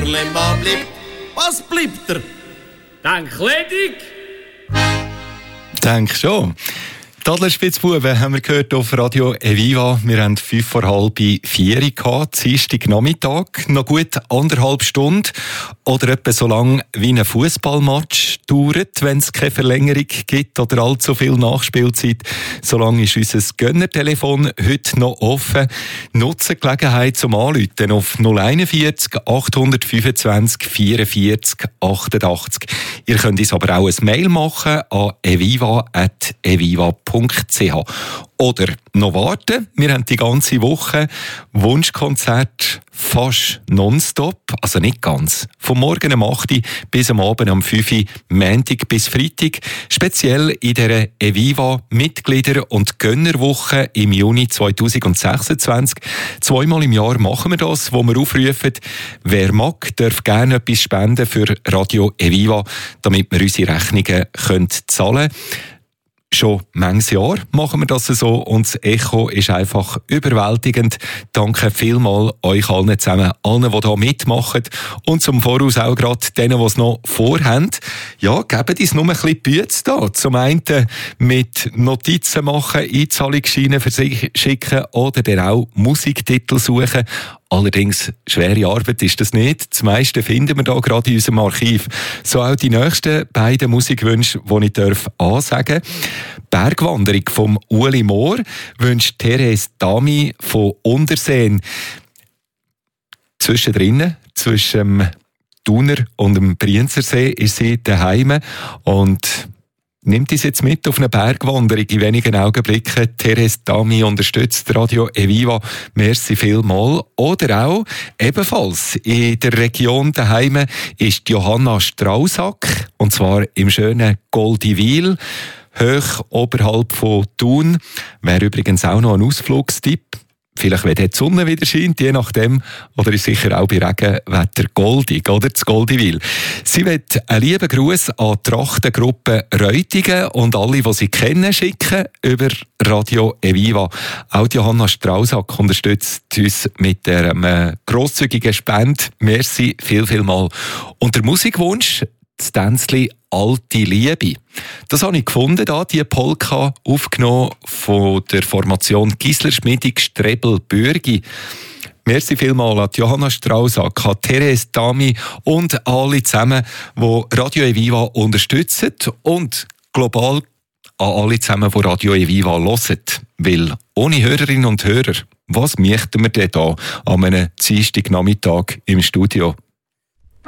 Dilemma bleibt. Was bleibt er? Ledig? Denk schon. Die Adlerspitzbuben haben wir gehört auf Radio Eviva. Wir haben 3:45 gehabt, Dienstag Nachmittag. Noch gut 1,5 Stunden oder etwa so lang wie ein Fußballmatch dauert, wenn es keine Verlängerung gibt oder allzu viel Nachspielzeit. So lange ist unser Gönnertelefon heute noch offen. Nutze die Gelegenheit zum Anrufen auf 041 825 44 88. Ihr könnt uns aber auch ein Mail machen an eviva@eviva.ch. Oder noch warten, wir haben die ganze Woche Wunschkonzert fast nonstop, also nicht ganz. Vom Morgen um 8 Uhr bis am Abend um 5 Uhr, Montag bis Freitag. Speziell in der Eviva-Mitglieder- und Gönnerwoche im Juni 2026. 2-mal im Jahr machen wir das, wo wir aufrufen, wer mag, darf gerne etwas spenden für Radio Eviva, damit wir unsere Rechnungen zahlen können. Schon manches Jahr machen wir das so und das Echo ist einfach überwältigend. Danke vielmals euch allen zusammen, allen, die hier mitmachen und zum Voraus auch gerade denen, die es noch vorhaben. Ja, gebt uns nur ein bisschen Bütze da. Zum einen mit Notizen machen, Einzahlungsscheine verschicken oder dann auch Musiktitel suchen. Allerdings, schwere Arbeit ist das nicht. Das meiste finden wir da gerade in unserem Archiv. So auch die nächsten beiden Musikwünsche, die ich ansagen darf. Bergwanderung vom Ueli Mohr wünscht Therese Dami von Unterseen. Zwischen dem Thuner und dem Brienzersee ist sie daheim und nimmt uns jetzt mit auf eine Bergwanderung in wenigen Augenblicken. Therese Dami unterstützt Radio Eviva. Merci vielmals. Oder auch ebenfalls in der Region daheim ist Johanna Strausack. Und zwar im schönen Goldiwil, hoch oberhalb von Thun. Wäre übrigens auch noch ein Ausflugstipp. Vielleicht, wenn die Sonne wieder scheint, je nachdem, oder ist sicher auch bei Regenwetter goldig, oder? Das Goldiwil. Sie wird einen lieben Gruß an die Trachtengruppe Reutingen und alle, die sie kennen, schicken über Radio Eviva. Auch Johanna Strausack unterstützt uns mit der grosszügigen Spende. Merci vielmals. Und der Musikwunsch, das Tänzli «Alte Liebe». Das habe ich gefunden, die Polka, aufgenommen von der Formation Gisler-Schmiedig-Strebel-Bürgi. Merci vielmals an Johanna Strausack, an Therese Dami und alle zusammen, die Radio Eviva unterstützen und global an alle zusammen, die Radio Eviva hören. Weil ohne Hörerinnen und Hörer, was möchten wir denn da an einem Dienstagnachmittag im Studio?